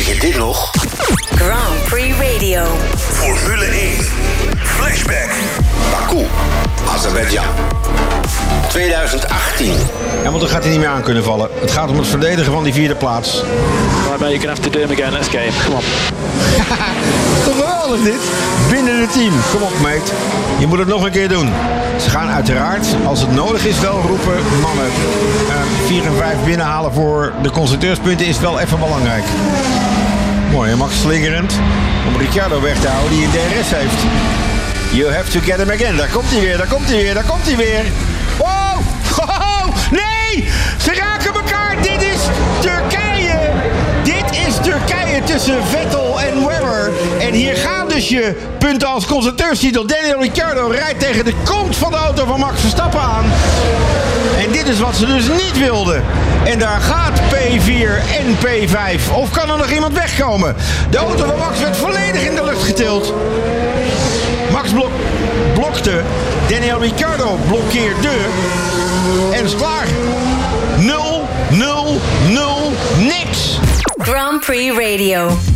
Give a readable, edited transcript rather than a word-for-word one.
Weet je dit nog? Grand Prix Radio. Formule 1. Flashback. Baku. Azerbeidzjan. 2018. Hamilton gaat hij niet meer aan kunnen vallen. Het gaat om het verdedigen van die vierde plaats. Right, mate, you're gonna have to do him again. Let's game. Come on. Toch geweldig dit? Binnen het team. Kom op, mate. Je moet het nog een keer doen. Ze gaan uiteraard, als het nodig is, wel roepen... mannen, 4 en 5 binnenhalen voor de constructeurspunten is wel even belangrijk. Mooi, en Max slingerend om Ricciardo weg te houden die een DRS heeft. You have to get him again. Daar komt hij weer, daar komt hij weer, daar komt hij weer. Wow! Oh, nee! Ze raken elkaar. Dit is Turkije. Dit is Turkije tussen Vettel en Webber. En hier gaan dus je punten als constructeurstitel. Daniel Ricciardo rijdt tegen de kont van de auto van Max Verstappen aan. En dit is wat ze dus niet wilden. En daar gaat P4 en P5. Of kan er nog iemand wegkomen? De auto van Max werd volledig in de lucht getild. Max blokte. Daniel Ricciardo blokkeerde. En is klaar. 0, 0, 0, niks. Grand Prix Radio.